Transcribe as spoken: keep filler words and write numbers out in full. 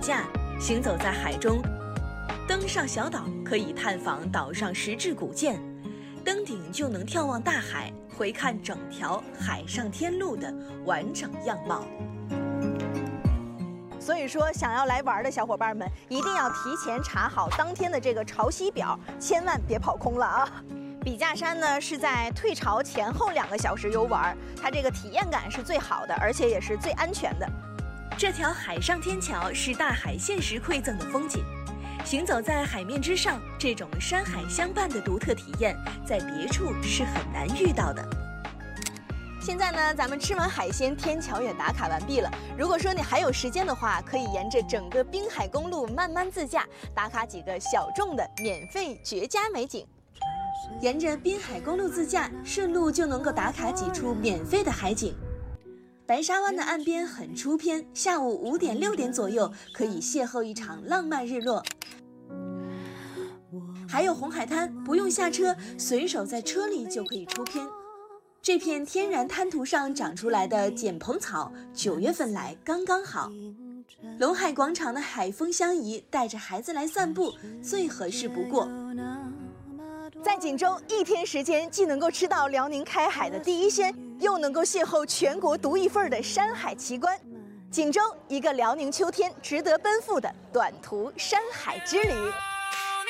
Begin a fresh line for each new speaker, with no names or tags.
驾，行走在海中。登上小岛可以探访岛上石质古建，登顶就能眺望大海，回看整条海上天路的完整样貌。
所以说，想要来玩的小伙伴们，一定要提前查好当天的这个潮汐表，千万别跑空了啊！笔架山呢是在退潮前后两个小时游玩，它这个体验感是最好的，而且也是最安全的。
这条海上天桥是大海现实馈赠的风景，行走在海面之上，这种山海相伴的独特体验，在别处是很难遇到的。
现在呢，咱们吃完海鲜，天桥也打卡完毕了。如果说你还有时间的话，可以沿着整个滨海公路慢慢自驾，打卡几个小众的免费绝佳美景。
沿着滨海公路自驾，顺路就能够打卡几处免费的海景。白沙湾的岸边很出片，下午五点六点左右可以邂逅一场浪漫日落。还有红海滩，不用下车，随手在车里就可以出片。这片天然滩涂上长出来的剪蓬草，九月份来刚刚好。龙海广场的海风相宜，带着孩子来散步最合适不过。
在锦州一天时间，既能够吃到辽宁开海的第一鲜，又能够邂逅全国独一份的山海奇观。锦州，一个辽宁秋天值得奔赴的短途山海之旅。